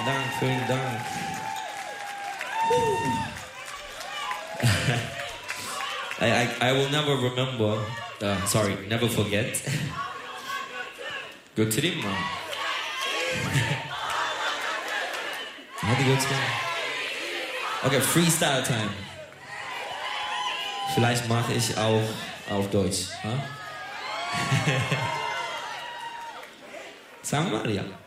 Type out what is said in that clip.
Vielen Dank, vielen Dank. I will never remember, never forget. Go to the mom. Hadi götürün. Okay, Freestyle Time. Vielleicht mache ich auch auf Deutsch. Huh? Sagen wir mal, ja.